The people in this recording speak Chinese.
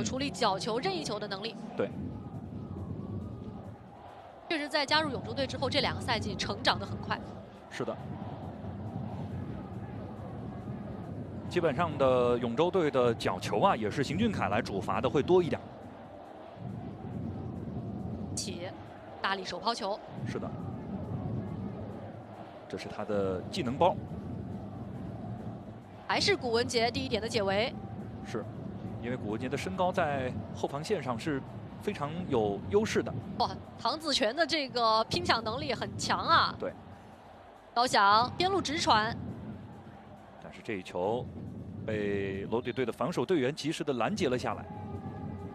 有处理角球、任意球的能力。 对， 确实，在加入永州队之后，这2个赛季成长得很快。 是的。基本上的永州队的角球啊，也是邢俊凯来主罚的会多一点。 起大力手抛球。 是的，这是他的技能包。 还是古文杰第一点的解围。 是，因为古文杰的身高在后防线上是非常有优势的。 哇，唐子权的这个拼抢能力很强啊。 对。 高翔边路直传。 但是这一球被罗队队的防守队员及时的拦截了下来。